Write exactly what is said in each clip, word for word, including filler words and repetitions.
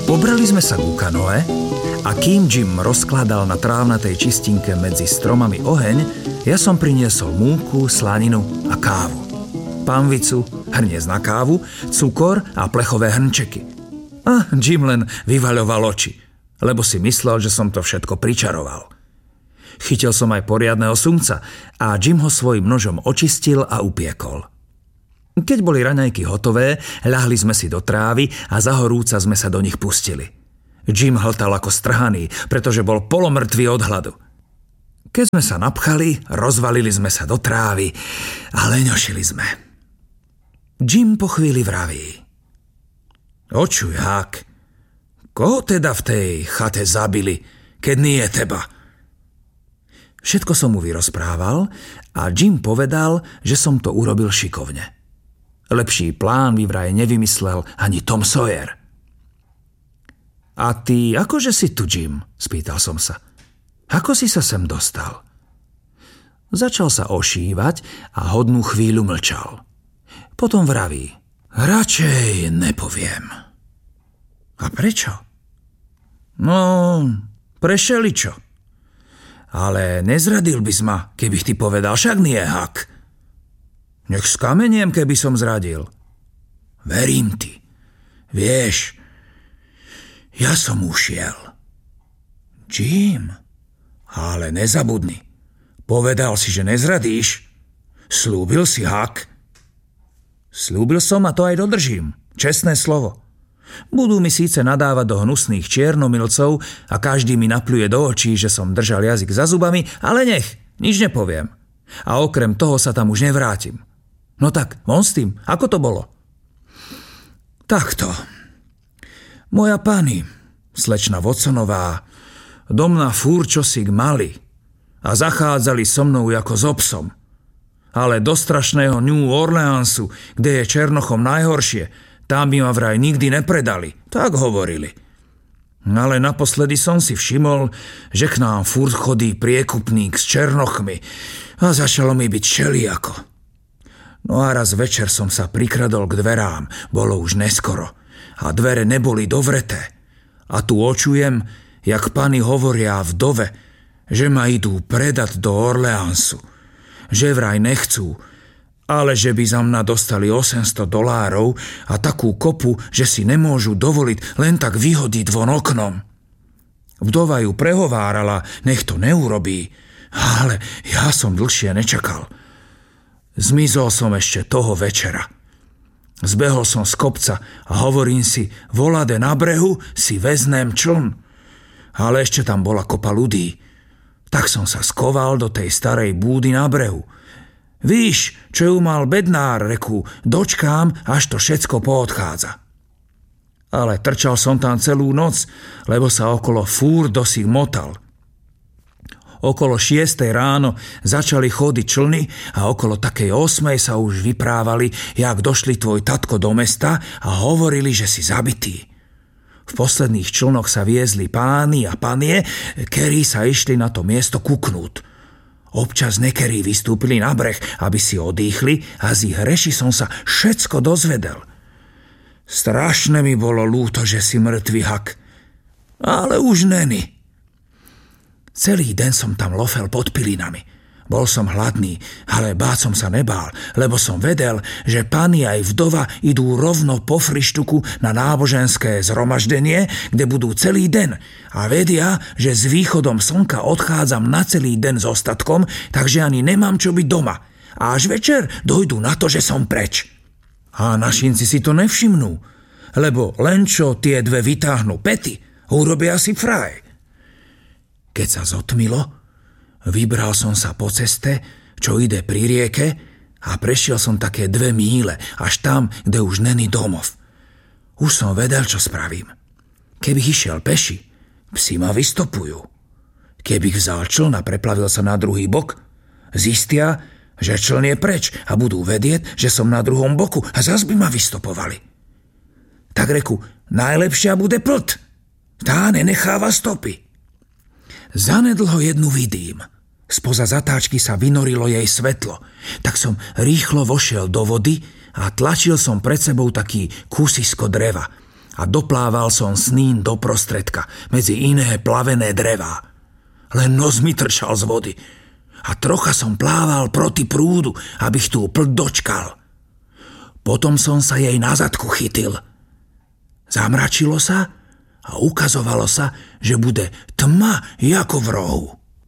Pobrali sme sa ku kanoe a kým Jim rozkladal na trávnatej čistinke medzi stromami oheň, ja som priniesol múku, slaninu a kávu. Panvicu, hrniec na kávu, cukor a plechové hrnčeky. A Jim len vyvaľoval oči, lebo si myslel, že som to všetko pričaroval. Chytil som aj poriadneho sumca a Jim ho svojim nožom očistil a upiekol. Keď boli raňajky hotové, ľahli sme si do trávy a za horúca sme sa do nich pustili. Jim hltal ako strhaný, pretože bol polomrtvý od hladu. Keď sme sa napchali, rozvalili sme sa do trávy a leňošili sme. Jim po chvíli vraví: Očuj, Hák, koho teda v tej chate zabili, keď nie je teba? Všetko som mu vyrozprával a Jim povedal, že som to urobil šikovne. Lepší plán by vraj nevymyslel ani Tom Sawyer. A ty, akože si tu, Jim? Spýtal som sa. Ako si sa sem dostal? Začal sa ošívať a hodnú chvíľu mlčal. Potom vraví: Radšej nepoviem. A prečo? No, pre šeličo. Ale nezradil by ma, keby ti povedal, však nie, Hák. Nech skameniem, keby som zradil. Verím ti. Vieš, ja som ušiel. Jim, ale nezabudni. Povedal si, že nezradíš. Slúbil si, Hák. Slúbil som a to aj dodržím. Čestné slovo. Budú mi síce nadávať do hnusných čiernomilcov a každý mi napľuje do očí, že som držal jazyk za zubami, ale nech, nič nepoviem. A okrem toho sa tam už nevrátim. No tak, von s tým, ako to bolo? Takto. Moja pani, slečna Watsonová, do mňa fúr čosík mali a zachádzali so mnou ako s obsom. Ale do strašného New Orleansu, kde je Černochom najhoršie, tam by ma vraj nikdy nepredali, tak hovorili. Ale naposledy som si všimol, že k nám furt chodí priekupník s Černochmi a začalo mi byť všelijako. No a raz večer som sa prikradol k dverám, bolo už neskoro a dvere neboli dovreté. A tu očujem, jak pani hovoria vdove, že ma idú predať do Orleansu, že vraj nechcú, ale že by za mňa dostali osemsto dolárov a takú kopu, že si nemôžu dovoliť len tak vyhodiť von oknom. Vdova ju prehovárala, nech to neurobí, ale ja som dlhšie nečakal. Zmizol som ešte toho večera. Zbehol som z kopca a hovorím si, volade na brehu si veznem čln. Ale ešte tam bola kopa ľudí. Tak som sa skoval do tej starej búdy na brehu. Víš, čo ju mal bednár, reku, dočkám, až to všetko poodchádza. Ale trčal som tam celú noc, lebo sa okolo fúr dosih motal. Okolo šiestej ráno začali chodiť člny a okolo takej osmej sa už vyprávali, jak došli tvoj tatko do mesta a hovorili, že si zabitý. V posledných člnoch sa viezli páni a panie, ktorí sa išli na to miesto kuknúť. Občas nekerí vystúpili na breh, aby si odýchli a z ich reši som sa všetko dozvedel. Strašne mi bolo ľúto, že si mŕtvy, Hák. Ale už neni. Celý deň som tam lofel pod pilinami. Bol som hladný, ale báť som sa nebál, lebo som vedel, že pani aj vdova idú rovno po frištuku na náboženské zhromaždenie, kde budú celý deň a vedia, že s východom slnka odchádzam na celý deň s ostatkom, takže ani nemám čo byť doma. A až večer dojdu na to, že som preč. A našinci si to nevšimnú, lebo len čo tie dve vytáhnú pety, urobia si fraj. Keď sa zotmilo, vybral som sa po ceste, čo ide pri rieke a prešiel som také dve míle, až tam, kde už není domov. Už som vedel, čo spravím. Keby išiel peši, psi ma vystopujú. Keby vzal čln a preplavil sa na druhý bok, zistia, že čln je preč a budú vedieť, že som na druhom boku a zas by ma vystopovali. Tak reku, najlepšia bude plot. Tá nenecháva stopy. Zanedlho jednu vidím. Spoza zatáčky sa vynorilo jej svetlo, tak som rýchlo vošiel do vody a tlačil som pred sebou taký kusisko dreva. a doplával som s ním do prostredka, medzi iné plavené drevá. Len nos mi trčal z vody a trocha som plával proti prúdu, abych tú plť dočkal. Potom som sa jej na zadku chytil. Zamračilo sa a ukazovalo sa, že bude tma ako v rohu.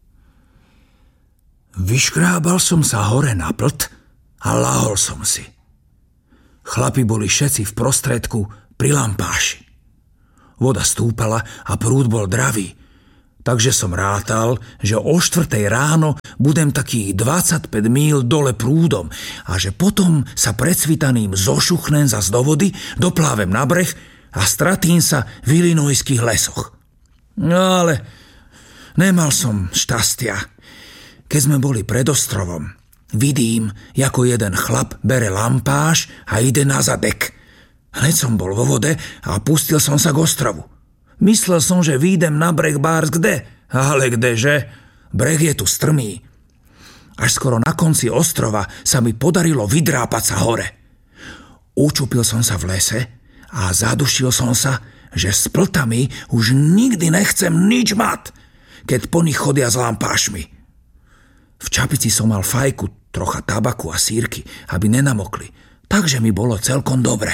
Vyškrábal som sa hore na plť a lahol som si. Chlapi boli všetci v prostredku pri lampáši. Voda stúpala a prúd bol dravý, takže som rátal, že o štvrtej ráno budem takých dvadsaťpäť míľ dole prúdom a že potom sa predsvitaním zošuchnem zas do vody, doplávem na breh a stratím sa v Illinoiských lesoch. No ale nemal som šťastia. Keď sme boli pred ostrovom, vidím, ako jeden chlap bere lampáš a ide na zadek. Hneď som bol vo vode a pustil som sa k ostrovu. Myslel som, že výjdem na breh bárs kde, ale kdeže? Breh je tu strmý. Až skoro na konci ostrova sa mi podarilo vydrápať sa hore. Učupil som sa v lese a zadušil som sa, že s pltami už nikdy nechcem nič mať, keď po nich chodia s lampášmi. V čapici som mal fajku, trocha tabaku a sírky, aby nenamokli, takže mi bolo celkom dobre.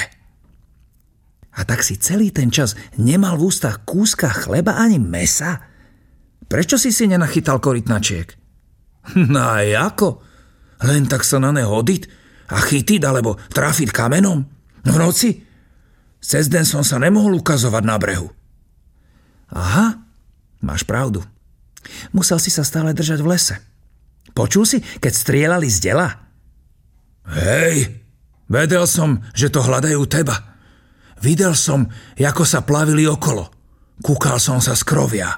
A tak si celý ten čas nemal v ústach kúska chleba ani mesa? Prečo si si nenachytal korytnačiek? No a ako? Len tak sa na ne hodiť a chytiť alebo trafiť kamenom? V noci? Cez deň som sa nemohol ukazovať na brehu. Aha, máš pravdu. Musel si sa stále držať v lese. Počul si, keď strieľali z dela? Hej, vedel som, že to hľadajú teba. Videl som, ako sa plavili okolo. Kúkal som sa z krovia.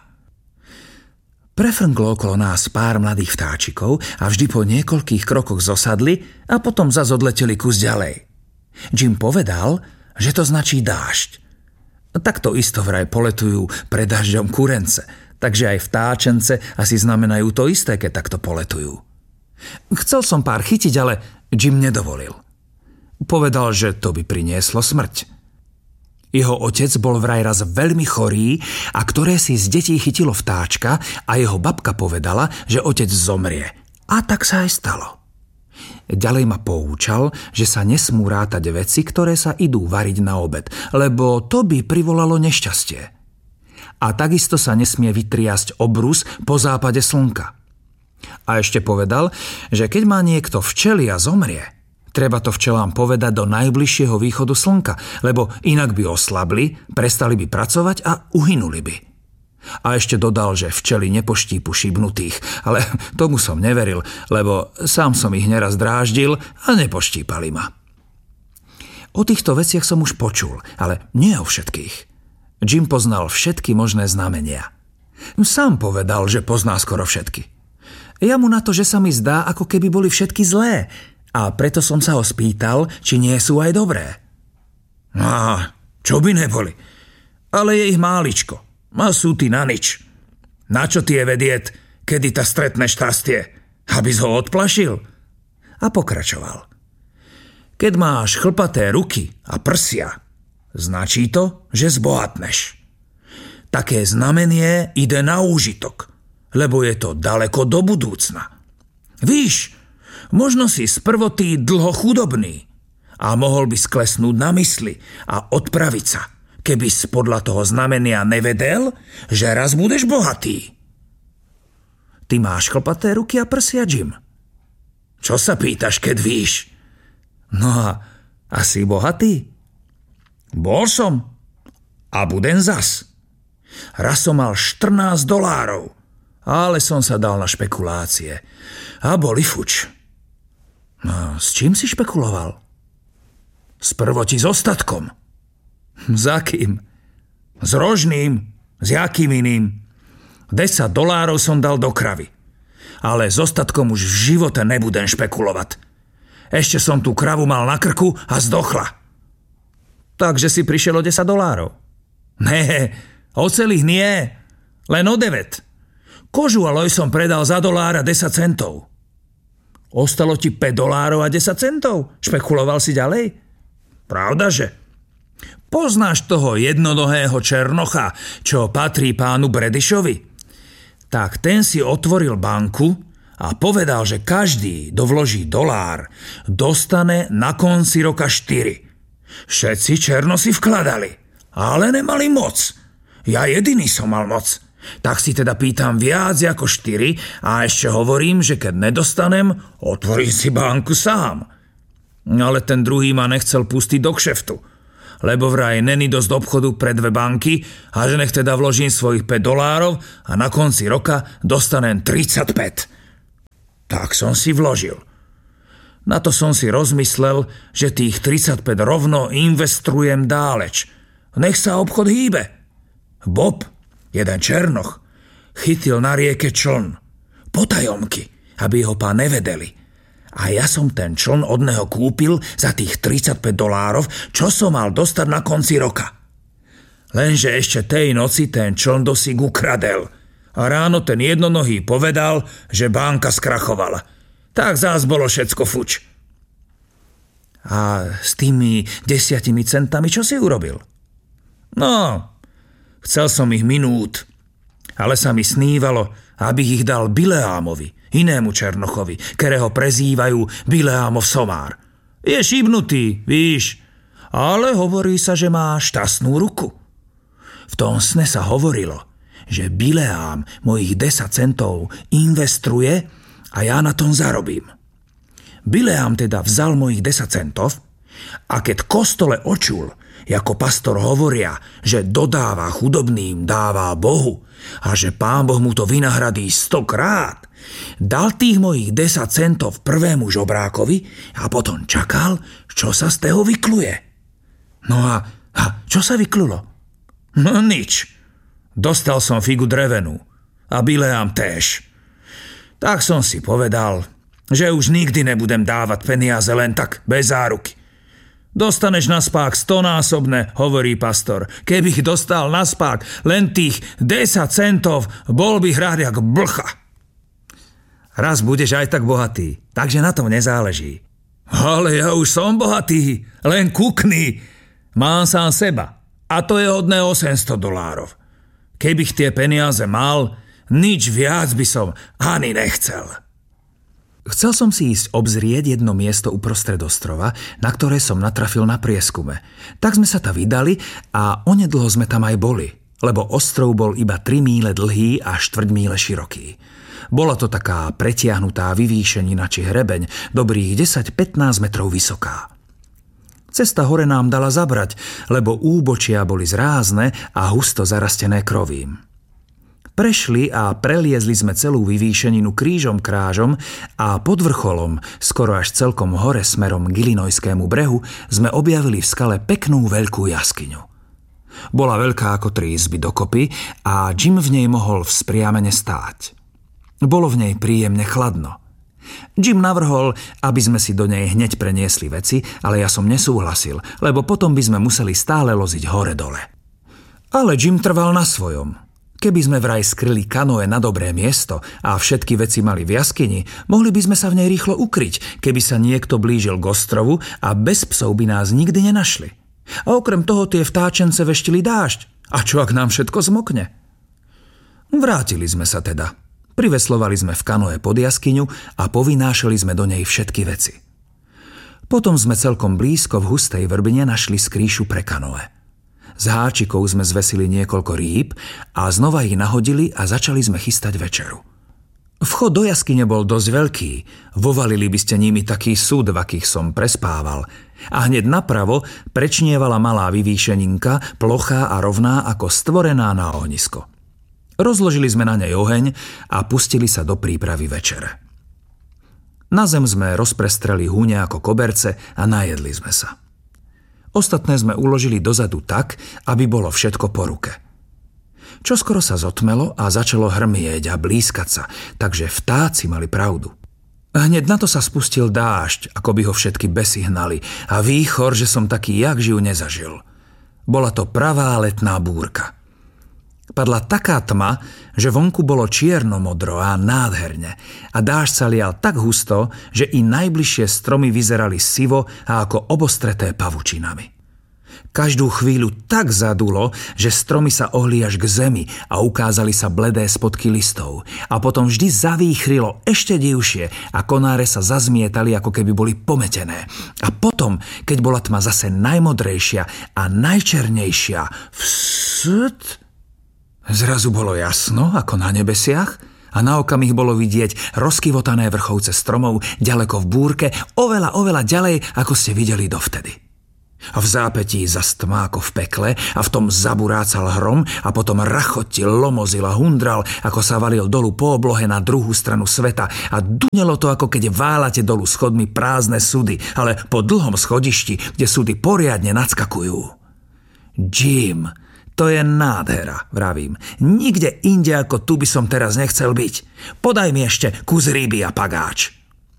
Prefrnklo okolo nás pár mladých vtáčikov a vždy po niekoľkých krokoch zosadli a potom zas odleteli kus ďalej. Jim povedal, že to značí dážď. Takto isto vraj poletujú pred dažďom kurence, takže aj vtáčence asi znamenajú to isté, keď takto poletujú. Chcel som pár chytiť, ale Jim nedovolil. Povedal, že to by prinieslo smrť. Jeho otec bol vraj raz veľmi chorý a ktoré si z detí chytilo vtáčka a jeho babka povedala, že otec zomrie. A tak sa aj stalo. Ďalej ma poučal, že sa nesmú rátať veci, ktoré sa idú variť na obed, lebo to by privolalo nešťastie. A takisto sa nesmie vytriasť obrus po západe slnka. A ešte povedal, že keď má niekto včely a zomrie, treba to včelám povedať do najbližšieho východu slnka, lebo inak by oslabli, prestali by pracovať a uhynuli by. A ešte dodal, že včely nepoštípu šibnutých, ale tomu som neveril, lebo sám som ich neraz dráždil a nepoštípali ma. O týchto veciach som už počul, ale nie o všetkých. Jim poznal všetky možné znamenia. Sám povedal, že pozná skoro všetky. Ja mu na to, že sa mi zdá, ako keby boli všetky zlé, a preto som sa ho spýtal, či nie sú aj dobré. No, čo by neboli? Ale je ich máličko. A sú ty na nič. Na čo tie vedieť, kedy ta stretne šťastie? Aby ho odplašil? A pokračoval. Keď máš chlpaté ruky a prsia, značí to, že zbohatneš. Také znamenie ide na úžitok, lebo je to daleko do budúcna. Víš, možno si sprvotý dlho chudobný a mohol by sklesnúť na mysli a odpraviť sa, keby si podľa toho znamenia nevedel, že raz budeš bohatý. Ty máš chlpaté ruky a prsia, Jim. Čo sa pýtaš, keď víš? No a asi bohatý? Bol som a budem zas. Raz som mal štrnásť dolárov, ale som sa dal na špekulácie a boli fuč. No, s čím si špekuloval? Sprvoti s ostatkom. Za kým? S rožným? S jakým iným? desať dolárov som dal do kravy. Ale s ostatkom už v živote nebudem špekulovať. Ešte som tú kravu mal na krku a zdochla. Takže si prišiel o desať dolárov? Ne, o celých nie. Len o deväť. Kožu a loj som predal za dolár a desať centov. Ostalo ti päť dolárov a desať centov? Špekuloval si ďalej? Pravdaže? Poznáš toho jednonohého černocha, čo patrí pánu Bredišovi? Tak ten si otvoril banku a povedal, že každý, kto vloží dolár, dostane na konci roka štyri. Všetci černo si vkladali, ale nemali moc. Ja jediný som mal moc. Tak si teda pýtam viac ako štyri a ešte hovorím, že keď nedostanem, otvorím si banku sám. Ale ten druhý ma nechcel pustiť do kšeftu, lebo vraj není dosť obchodu pre dve banky a že nech teda vložím svojich päť dolárov a na konci roka dostanem tridsaťpäť. Tak som si vložil. Na to som si rozmyslel, že tých tridsaťpäť rovno investujem dáleč. Nech sa obchod hýbe. Bob, jeden černoch, chytil na rieke čln. Potajomky, aby ho pán nevedeli. A ja som ten čln od neho kúpil za tých tridsaťpäť dolárov, čo som mal dostať na konci roka. Lenže ešte tej noci ten čln dosík ukradel. A ráno ten jednonohý povedal, že banka skrachovala. Tak zás bolo všetko fuč. A s tými desiatimi centami čo si urobil? No, chcel som ich minút, ale sa mi snívalo, aby ich dal Bileámovi, inému černochovi, ktorého prezývajú Bileámov somár. Je šibnutý, víš, ale hovorí sa, že má šťastnú ruku. V tom sne sa hovorilo, že Bileám mojich desať centov investuje a ja na tom zarobím. Bileám teda vzal mojich desať centov a keď kostole očul, ako pastor hovoria, že dodáva chudobným, dáva Bohu a že Pán Boh mu to vynahradí stokrát, dal tých mojich desať centov prvému žobrákovi a potom čakal, čo sa z toho vykluje. No a, a čo sa vyklulo? No nič. Dostal som figu drevenú a Bileám též. Tak som si povedal, že už nikdy nebudem dávať peniaze len tak, bez záruky. Dostaneš na spák stonásobne, hovorí pastor. Keby ich dostal na spák len tých desať centov, bol by hrať jak blcha. Raz budeš aj tak bohatý, takže na tom nezáleží. Ale ja už som bohatý, len kukni. Mám sám seba a to je hodné osemsto dolárov. Keby tie peniaze mal, nič viac by som ani nechcel. Chcel som si ísť obzrieť jedno miesto uprostred ostrova, na ktoré som natrafil na prieskume. Tak sme sa tam vydali a onedlho sme tam aj boli, lebo ostrov bol iba tri míle dlhý a štvrť míle široký. Bola to taká pretiahnutá vyvýšenina či hrebeň, dobrých desať až pätnásť metrov vysoká. Cesta hore nám dala zabrať, lebo úbočia boli zrázne a husto zarastené krovím. Prešli a preliezli sme celú vyvýšeninu krížom krážom a pod vrcholom, skoro až celkom hore smerom k Illinoiskému brehu, sme objavili v skale peknú veľkú jaskyňu. Bola veľká ako tri izby dokopy a Jim v nej mohol vzpriamene stáť. Bolo v nej príjemne chladno. Jim navrhol, aby sme si do nej hneď preniesli veci, ale ja som nesúhlasil, lebo potom by sme museli stále loziť hore-dole. Ale Jim trval na svojom. Keby sme vraj skryli kanoe na dobré miesto a všetky veci mali v jaskyni, mohli by sme sa v nej rýchlo ukryť, keby sa niekto blížil k ostrovu a bez psov by nás nikdy nenašli. A okrem toho tie vtáčence veštili dážď. A čo ak nám všetko zmokne? Vrátili sme sa teda. Priveslovali sme v kanoe pod jaskyňu a povynášali sme do nej všetky veci. Potom sme celkom blízko v hustej vrbine našli skrýšu pre kanoe. Z háčikov sme zvesili niekoľko rýb a znova ich nahodili a začali sme chystať večeru. Vchod do jaskyne bol dosť veľký, vovalili by ste nimi taký súd, v akých som prespával. A hneď napravo prečnievala malá vyvýšeninka, plochá a rovná ako stvorená na ohnisko. Rozložili sme na nej oheň a pustili sa do prípravy večere. Na zem sme rozprestreli húne ako koberce a najedli sme sa. Ostatné sme uložili dozadu tak, aby bolo všetko po ruke. Čoskoro sa zotmelo a začalo hrmieť a blízkať sa, takže vtáci mali pravdu. Hneď na to sa spustil dážď, ako by ho všetky besy hnali a výchor, že som taký jak živ nezažil. Bola to pravá letná búrka. Padla taká tma, že vonku bolo čierno-modro a nádherne a dážď sa lial tak husto, že i najbližšie stromy vyzerali sivo a ako obostreté pavučinami. Každú chvíľu tak zadulo, že stromy sa ohli až k zemi a ukázali sa bledé spodky listov. A potom vždy zavýchrilo ešte divšie a konáre sa zazmietali, ako keby boli pometené. A potom, keď bola tma zase najmodrejšia a najčernejšia, vsd, zrazu bolo jasno, ako na nebesiach, a na okamih bolo vidieť rozkyvotané vrchovce stromov ďaleko v búrke, oveľa, oveľa ďalej, ako ste videli dovtedy. A v zápätí zas tma ako v pekle a v tom zaburácal hrom a potom rachotil, lomozil a hundral, ako sa valil dolu po oblohe na druhú stranu sveta a dunelo to, ako keď válate dolu schodmi prázdne sudy, ale po dlhom schodišti, kde sudy poriadne nadskakujú. Jim, to je nádhera, vravím. Nikde inde ako tu by som teraz nechcel byť. Podaj mi ešte kus ryby a pagáč.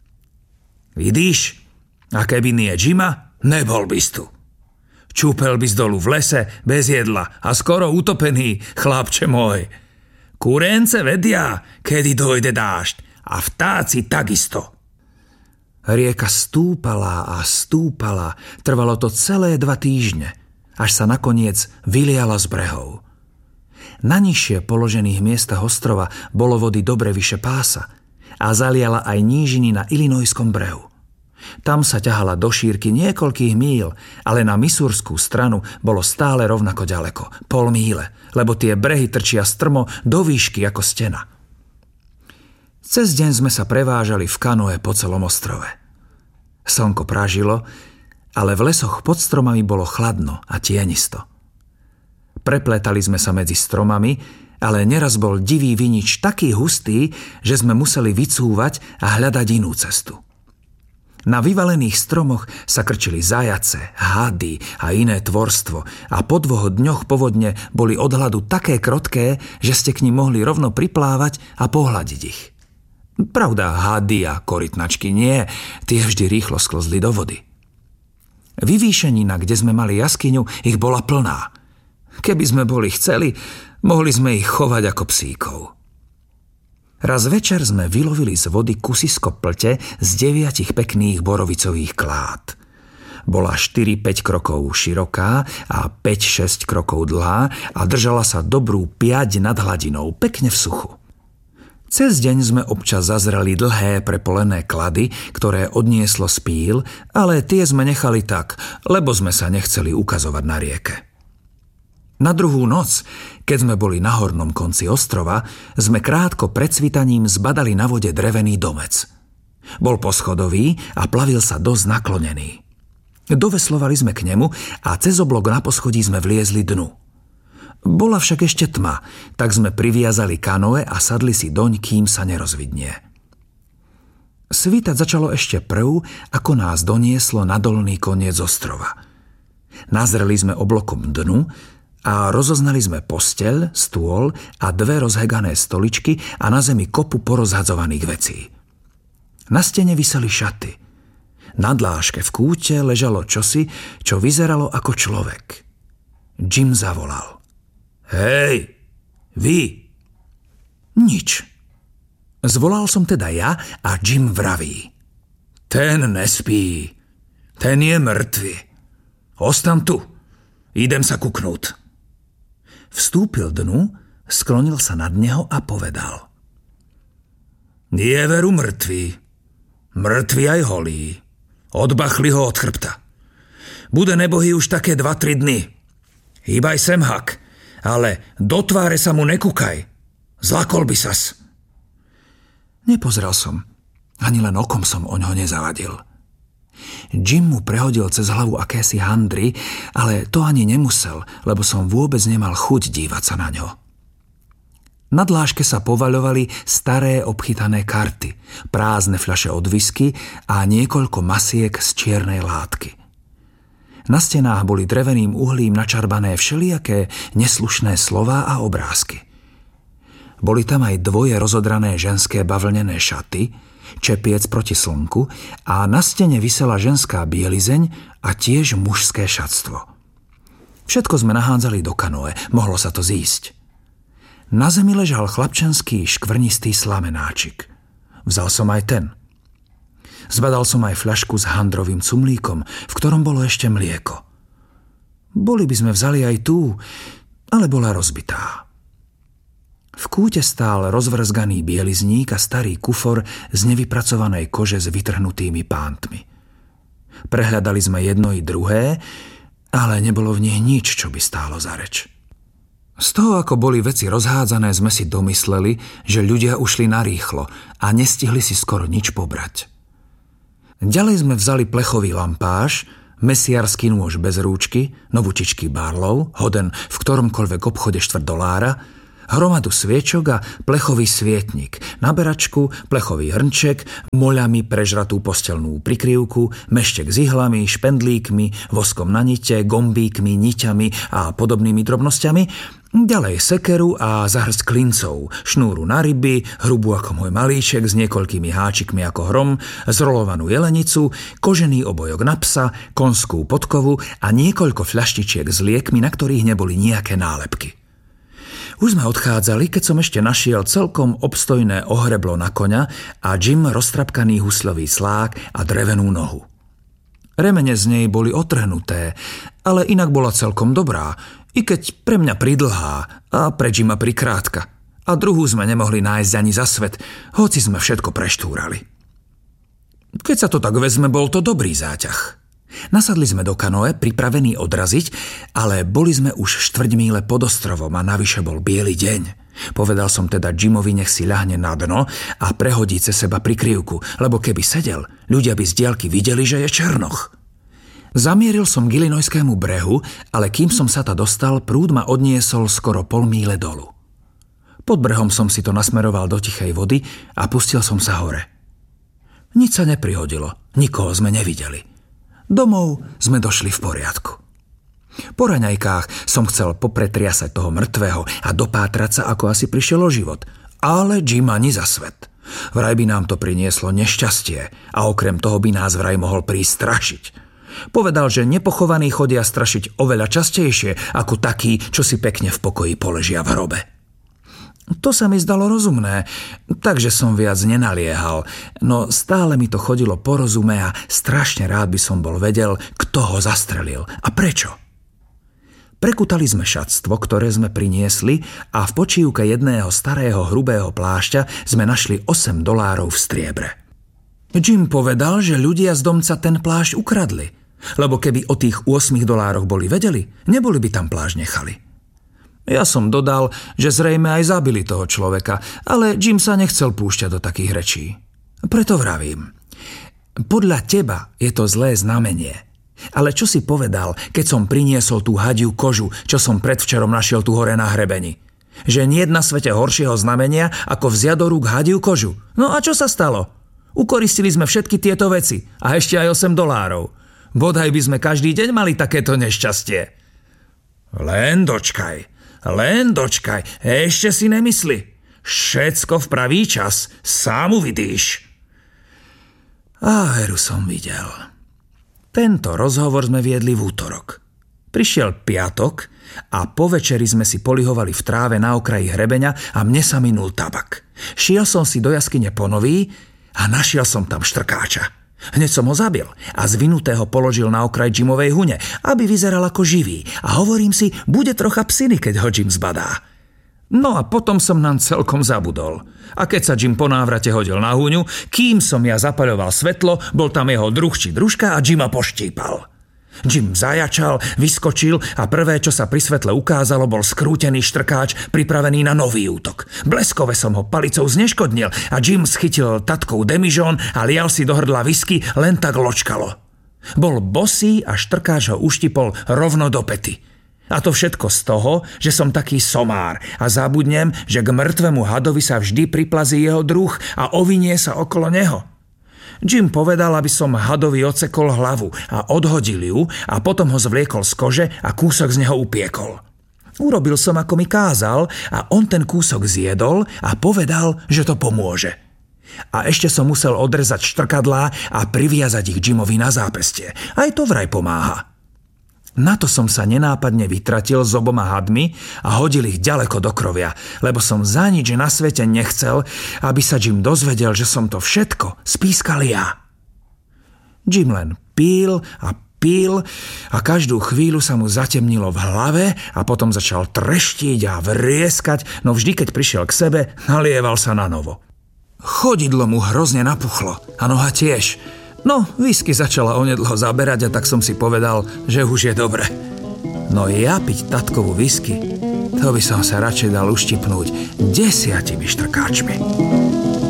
Vidíš? A keby nie Jima, nebol by tu. Čúpel by z dolu v lese, bez jedla a skoro utopený, chlapče môj. Kurence vedia, kedy dojde dážď a vtáci takisto. Rieka stúpala a stúpala, trvalo to celé dva týždne, až sa nakoniec vyliala z brehov. Na nižšie položených miestach ostrova bolo vody dobre vyše pása a zaliala aj nížiny na Illinoiskom brehu. Tam sa ťahala do šírky niekoľkých míl, ale na Missourskú stranu bolo stále rovnako ďaleko, pol míle, lebo tie brehy trčia strmo do výšky ako stena. Cez deň sme sa prevážali v kanoe po celom ostrove. Slnko pražilo, ale v lesoch pod stromami bolo chladno a tienisto. Prepletali sme sa medzi stromami, ale neraz bol divý vinič taký hustý, že sme museli vycúvať a hľadať inú cestu. Na vyvalených stromoch sa krčili zajace, hady a iné tvorstvo a po dvoch dňoch povodne boli od hladu také krotké, že ste k nim mohli rovno priplávať a pohľadiť ich. Pravda, hady a korytnačky nie, tie vždy rýchlo sklzli do vody. Vyvýšenina, kde sme mali jaskyňu, ich bola plná. Keby sme boli chceli, mohli sme ich chovať ako psíkov. Raz večer sme vylovili z vody kusisko plte z deviatich pekných borovicových klád. Bola štyri päť krokov široká a päť šesť krokov dlhá a držala sa dobrú piať nad hladinou, pekne v suchu. Cez deň sme občas zazreli dlhé prepolené klady, ktoré odnieslo z píl, ale tie sme nechali tak, lebo sme sa nechceli ukazovať na rieke. Na druhú noc, keď sme boli na hornom konci ostrova, sme krátko pred svitaním zbadali na vode drevený domec. Bol poschodový a plavil sa dosť naklonený. Doveslovali sme k nemu a cez oblok na poschodí sme vliezli dnu. Bola však ešte tma, tak sme priviazali kanoe a sadli si doň, kým sa nerozvidnie. Svítať začalo ešte prv, ako nás donieslo na dolný koniec ostrova. Nazreli sme oblokom dnu a rozoznali sme posteľ, stôl a dve rozhegané stoličky a na zemi kopu porozhadzovaných vecí. Na stene viseli šaty. Na dláške v kúte ležalo čosi, čo vyzeralo ako človek. Jim zavolal. Hej, vy! Nič. Zvolal som teda ja a Jim vraví. Ten nespí. Ten je mŕtvy. Ostan tu. Idem sa kuknúť. Vstúpil dnu, sklonil sa nad neho a povedal. Je veru mŕtvy. Mŕtvy aj holí. Odbachli ho od chrbta. Bude nebohý už také dva tri dny. Hýbaj sem, hak, ale do tváre sa mu nekúkaj. Zlakol by sas. Nepozrel som. Ani len okom som oňho nezavadil. Jim mu prehodil cez hlavu akési handry, ale to ani nemusel, lebo som vôbec nemal chuť dívať sa na ňo. Na dláške sa povaľovali staré obchytané karty, prázdne fľaše od whisky a niekoľko masiek z čiernej látky. Na stenách boli dreveným uhlím načarbané všelijaké neslušné slová a obrázky. Boli tam aj dvoje rozodrané ženské bavlnené šaty, čepiec proti slnku a na stene visela ženská bielizeň a tiež mužské šatstvo. Všetko sme nahádzali do kanoe, mohlo sa to zísť. Na zemi ležal chlapčenský škvrnistý slamenáčik. Vzal som aj ten. Zbadal som aj fľašku s handrovým cumlíkom, v ktorom bolo ešte mlieko. Boli by sme vzali aj tú, ale bola rozbitá. V kúte stál rozvrzganý bielizník a starý kufor z nevypracovanej kože s vytrhnutými pántmi. Prehľadali sme jedno i druhé, ale nebolo v nich nič, čo by stálo za reč. Z toho, ako boli veci rozhádzané, sme si domysleli, že ľudia ušli narýchlo a nestihli si skoro nič pobrať. Ďalej sme vzali plechový lampáš, mesiarský nôž bez rúčky, novutičký Barlow, hoden v ktoromkoľvek obchode štvrt dolára, hromadu sviečok a plechový svietnik, naberačku, plechový hrnček, moľami prežratú postelnú prikryvku, meštek s ihlami, špendlíkmi, voskom na nite, gombíkmi, niťami a podobnými drobnosťami, ďalej sekeru a zahrsť klincov, šnúru na ryby, hrubú ako môj malíček s niekoľkými háčikmi ako hrom, zrolovanú jelenicu, kožený obojok na psa, konskú podkovu a niekoľko fľaštičiek s liekmi, na ktorých neboli nejaké nálepky. Už sme odchádzali, keď som ešte našiel celkom obstojné ohreblo na koňa a Jim roztrapkaný husľový slák a drevenú nohu. Remene z nej boli otrhnuté, ale inak bola celkom dobrá, i keď pre mňa pridlhá a pre Jima prikrátka. A druhú sme nemohli nájsť ani za svet, hoci sme všetko preštúrali. Keď sa to tak vezme, bol to dobrý záťah. Nasadli sme do kanoe, pripravení odraziť, ale boli sme už štvrť míle pod ostrovom a navyše bol biely deň. Povedal som teda Jimovi, nech si ľahne na dno a prehodí cez seba prikryvku, lebo keby sedel, ľudia by z diaľky videli, že je černoch. Zamieril som k Illinoiskému brehu, ale kým som sa ta dostal, prúd ma odniesol skoro pol míle dolu. Pod brehom som si to nasmeroval do tichej vody a pustil som sa hore. Nič sa neprihodilo, nikoho sme nevideli. Domov sme došli v poriadku. Po raňajkách som chcel popretriasať toho mŕtvého a dopátrať sa, ako asi prišiel o život. Ale Jim ani za svet. Vraj by nám to prinieslo nešťastie a okrem toho by nás vraj mohol prísť strašiť. Povedal, že nepochovaní chodia strašiť oveľa častejšie ako takí, čo si pekne v pokoji poležia v hrobe. To sa mi zdalo rozumné, takže som viac nenaliehal, no stále mi to chodilo po rozume a strašne rád by som bol vedel, kto ho zastrelil a prečo. Prekutali sme šatstvo, ktoré sme priniesli a v počívke jedného starého hrubého plášťa sme našli osem dolárov v striebre. Jim povedal, že ľudia z domca ten plášť ukradli, lebo keby o tých ôsmich dolároch boli vedeli, neboli by tam plášť nechali. Ja som dodal, že zrejme aj zabili toho človeka, ale Jim sa nechcel púšťať do takých rečí. Preto vravím. Podľa teba je to zlé znamenie. Ale čo si povedal, keď som priniesol tú hadiu kožu, čo som predvčerom našiel tu hore na hrebení? Že nie je na svete horšieho znamenia, ako vziať do rúk hadiu kožu. No a čo sa stalo? Ukoristili sme všetky tieto veci a ešte aj osem dolárov. Bodaj by sme každý deň mali takéto nešťastie. Len dočkaj. Len dočkaj, ešte si nemysli. Všetko v pravý čas, sám uvidíš. A veru som videl. Tento rozhovor sme viedli v útorok. Prišiel piatok a po večeri sme si polihovali v tráve na okraji hrebeňa a mne sa minul tabak. Šiel som si do jaskyne po nový a našiel som tam štrkáča. Hneď som ho zabil a zvinutého položil na okraj Jimovej hune, aby vyzeral ako živý a hovorím si, bude trocha psiny, keď ho Jim zbadá. No a potom som nám celkom zabudol. A keď sa Jim po návrate hodil na huňu, kým som ja zapaľoval svetlo, bol tam jeho druh či družka a Jima poštípal. Jim zajačal, vyskočil a prvé, čo sa pri svetle ukázalo, bol skrútený štrkáč pripravený na nový útok. Bleskove som ho palicou zneškodnil a Jim schytil tatkou demižón a lial si do hrdla whisky, len tak ločkalo. Bol bosý a štrkáč ho uštipol rovno do pety. A to všetko z toho, že som taký somár a zabudnem, že k mŕtvemu hadovi sa vždy priplazí jeho druh a ovinie sa okolo neho. Jim povedal, aby som hadovi odsekol hlavu a odhodil ju a potom ho zvliekol z kože a kúsok z neho upiekol. Urobil som, ako mi kázal a on ten kúsok zjedol a povedal, že to pomôže. A ešte som musel odrezať štrkadlá a priviazať ich Jimovi na zápestie. Aj to vraj pomáha. Na to som sa nenápadne vytratil s oboma hadmi a hodil ich ďaleko do krovia, lebo som za nič na svete nechcel, aby sa Jim dozvedel, že som to všetko spískal ja. Jim len pil a pil a každú chvíľu sa mu zatemnilo v hlave a potom začal treštiť a vrieskať, no vždy, keď prišiel k sebe, nalieval sa na novo. Chodidlo mu hrozne napuchlo a noha tiež. No, whisky začala onedlho zaberať a tak som si povedal, že už je dobre. No ja piť tatkovú whisky, to by som sa radšej dal uštipnúť desiatimi štrkáčmi.